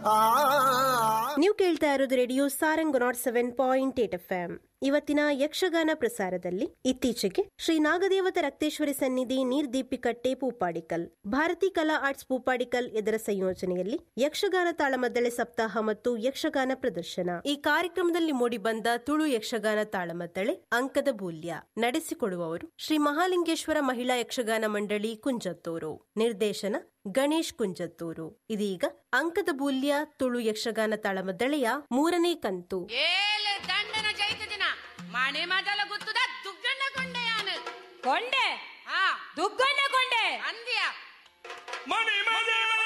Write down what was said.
ನೀವು ಕೇಳ್ತಾ ಇರೋದು ರೇಡಿಯೋ ಸಾರಂಗ್ 107.8 FM. ಇವತ್ತಿನ ಯಕ್ಷಗಾನ ಪ್ರಸಾರದಲ್ಲಿ ಇತ್ತೀಚೆಗೆ ಶ್ರೀ ನಾಗದೇವತ ರಕ್ತೇಶ್ವರಿ ಸನ್ನಿಧಿ ನೀರ್ದೀಪಿಕಟ್ಟೆ ಪೂಪಾಡಿಕಲ್, ಭಾರತಿ ಕಲಾ ಆರ್ಟ್ಸ್ ಪೂಪಾಡಿಕಲ್ ಇದರ ಸಂಯೋಜನೆಯಲ್ಲಿ ಯಕ್ಷಗಾನ ತಾಳಮದ್ದಳೆ ಸಪ್ತಾಹ ಮತ್ತು ಯಕ್ಷಗಾನ ಪ್ರದರ್ಶನ. ಈ ಕಾರ್ಯಕ್ರಮದಲ್ಲಿ ಮೂಡಿಬಂದ ತುಳು ಯಕ್ಷಗಾನ ತಾಳಮದ್ದಳೆ ಅಂಕದ ಬೂಲ್ಯ ನಡೆಸಿಕೊಡುವವರು ಶ್ರೀ ಮಹಾಲಿಂಗೇಶ್ವರ ಮಹಿಳಾ ಯಕ್ಷಗಾನ ಮಂಡಳಿ ಕುಂಜತ್ತೂರು. ನಿರ್ದೇಶನ ಗಣೇಶ್ ಕುಂಜತ್ತೂರು. ಇದೀಗ ಅಂಕದ ಬೂಲ್ಯ ತುಳು ಯಕ್ಷಗಾನ ತಾಳಮದ್ದಳೆಯ 3ನೇ ಕಂತು. ಮನೆ ಮಾತಲ್ಲ ಗೊತ್ತದ ದುಗ್ಗಣ್ಣ ಕೊಂಡೆಯಾನು ಕೊಂಡೆ ದುಗ್ಗಣ್ಣ ಕೊಂಡೆ ಅಂದ್ಯ ಮನೆ